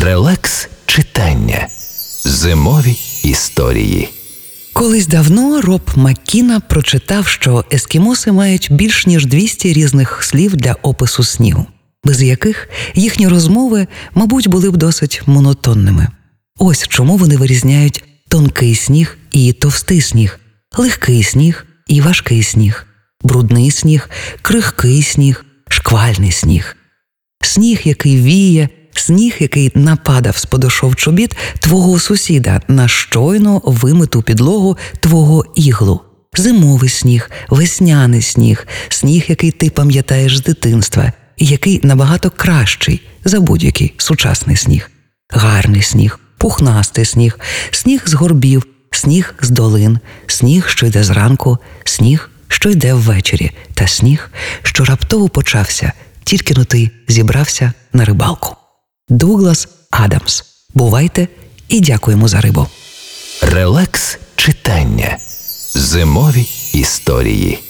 Релакс читання. Зимові історії. Колись давно Роб Маккіна прочитав, що ескімоси мають більш ніж 200 різних слів для опису снігу, без яких їхні розмови, мабуть, були б досить монотонними. Ось чому вони вирізняють тонкий сніг і товстий сніг, легкий сніг і важкий сніг, брудний сніг, крихкий сніг, шквальний сніг. Сніг, який віє, сніг, який нападав з подошов чобіт твого сусіда на щойно вимиту підлогу твого іглу. Зимовий сніг, весняний сніг, сніг, який ти пам'ятаєш з дитинства, і який набагато кращий за будь-який сучасний сніг. Гарний сніг, пухнастий сніг, сніг з горбів, сніг з долин, сніг, що йде зранку, сніг, що йде ввечері, та сніг, що раптово почався, тільки-но ти зібрався на рибалку. Дуглас Адамс. Бувайте і дякуємо за рибу. Релакс читання. Зимові історії.